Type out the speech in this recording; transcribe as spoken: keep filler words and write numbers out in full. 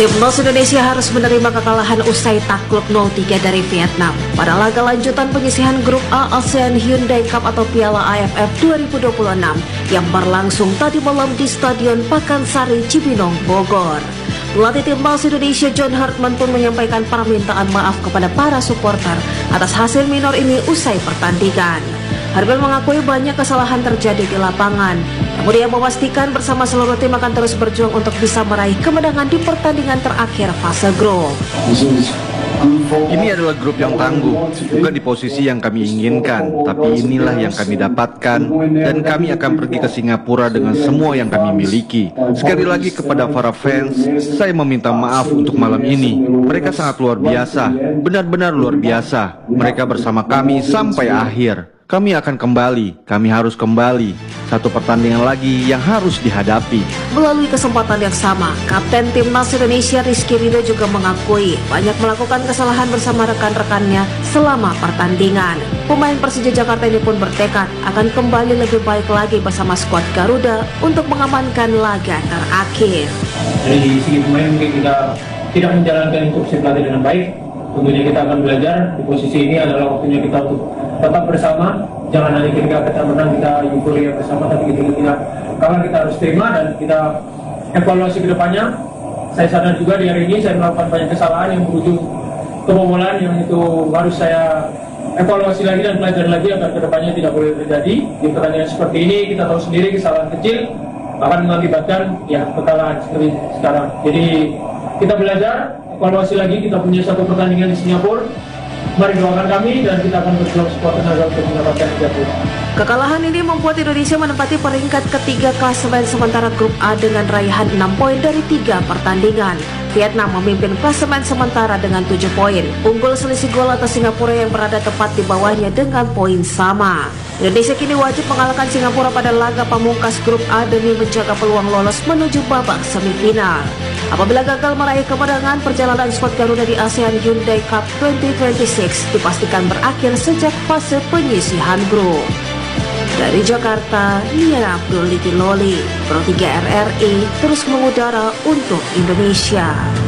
Timnas Indonesia harus menerima kekalahan usai takluk nol tiga dari Vietnam pada laga lanjutan penyisihan grup A ASEAN Hyundai Cup atau Piala A F F dua ribu dua puluh enam yang berlangsung tadi malam di Stadion Pakansari, Cibinong, Bogor. Pelatih Timnas Indonesia John Hartman pun menyampaikan permintaan maaf kepada para supporter atas hasil minor ini usai pertandingan. Hartman mengakui banyak kesalahan terjadi di lapangan. Namun dia memastikan bersama seluruh tim akan terus berjuang untuk bisa meraih kemenangan di pertandingan terakhir fase grup. Ini adalah grup yang tangguh, bukan di posisi yang kami inginkan, tapi inilah yang kami dapatkan dan kami akan pergi ke Singapura dengan semua yang kami miliki. Sekali lagi kepada para fans, saya meminta maaf untuk malam ini. Mereka sangat luar biasa, benar-benar luar biasa. Mereka bersama kami sampai akhir. Kami akan kembali, kami harus kembali. Satu pertandingan lagi yang harus dihadapi. Melalui kesempatan yang sama, Kapten Timnas Indonesia Rizky Ridho juga mengakui banyak melakukan kesalahan bersama rekan-rekannya selama pertandingan. Pemain Persija Jakarta ini pun bertekad akan kembali lebih baik lagi bersama skuad Garuda untuk mengamankan laga terakhir. Dari segi pemain mungkin kita tidak menjalankan instruksi pelatih dengan baik. Tentunya kita akan belajar di posisi ini adalah waktunya kita untuk tetap bersama. Jangan hanya ketika kita menang kita euforia bersama, tapi ketika kita kalah kita harus terima dan kita evaluasi ke depannya. Saya sadar juga di hari ini saya melakukan banyak kesalahan yang berujung kebobolan yang itu harus saya evaluasi lagi dan belajar lagi agar kedepannya tidak boleh terjadi. Di pertandingan seperti ini kita tahu sendiri kesalahan kecil akan mengakibatkan ya kekalahan seperti sekarang. Jadi kita belajar, evaluasi lagi, kita punya satu pertandingan di Singapura. Mari doakan kami dan kita akan berjuang sekuat tenaga untuk mendapatkan Singapura. Kekalahan ini membuat Indonesia menempati peringkat ketiga klasemen sementara grup A dengan raihan enam poin dari tiga pertandingan. Vietnam memimpin klasemen sementara dengan tujuh poin. Unggul selisih gol atas Singapura yang berada tepat di bawahnya dengan poin sama. Indonesia kini wajib mengalahkan Singapura pada laga pamungkas grup A demi menjaga peluang lolos menuju babak semifinal. Apabila gagal meraih kemenangan, perjalanan skuad Garuda di ASEAN Hyundai Cup dua ribu dua puluh enam dipastikan berakhir sejak fase penyisihan grup. Dari Jakarta, Nia Abdul Liti Loli, Pro tiga R R I terus mengudara untuk Indonesia.